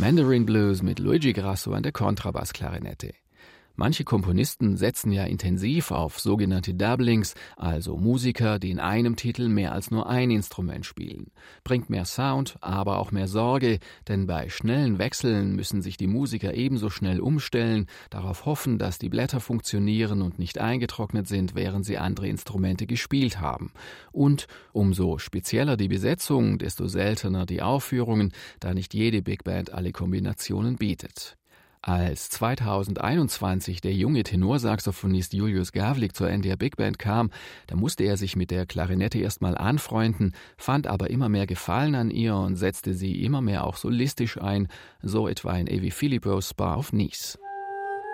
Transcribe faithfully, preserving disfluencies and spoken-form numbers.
Mandarin Blues mit Luigi Grasso an der Kontrabassklarinette. Manche Komponisten setzen ja intensiv auf sogenannte Doublings, also Musiker, die in einem Titel mehr als nur ein Instrument spielen. Bringt mehr Sound, aber auch mehr Sorge, denn bei schnellen Wechseln müssen sich die Musiker ebenso schnell umstellen, darauf hoffen, dass die Blätter funktionieren und nicht eingetrocknet sind, während sie andere Instrumente gespielt haben. Und umso spezieller die Besetzung, desto seltener die Aufführungen, da nicht jede Big Band alle Kombinationen bietet. Als zweitausendeinundzwanzig der junge Tenorsaxophonist Julius Gavlik zur N D R Big Band kam, da musste er sich mit der Klarinette erstmal anfreunden, fand aber immer mehr Gefallen an ihr und setzte sie immer mehr auch solistisch ein, so etwa in Evi Philippos Spa auf Nice.